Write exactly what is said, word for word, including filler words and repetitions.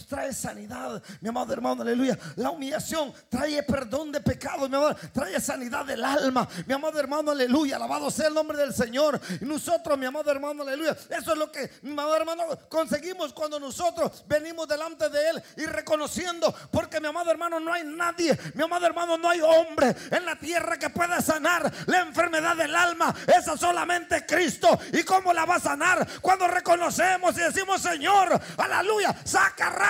trae sanidad, mi amado hermano, aleluya. La humillación trae perdón de pecados, mi amado, trae sanidad del alma, mi amado hermano, aleluya. Alabado sea el nombre del Señor. Y nosotros, mi amado hermano, aleluya, eso es lo que, mi amado hermano, conseguimos cuando nosotros venimos delante de Él y reconociendo, porque mi amado hermano, no hay nadie, mi amado hermano, no hay hombre en la tierra que pueda sanar la enfermedad del alma. Esa solamente Cristo. ¿Y cómo la va a sanar? Cuando reconocemos y decimos: Señor, aleluya, saca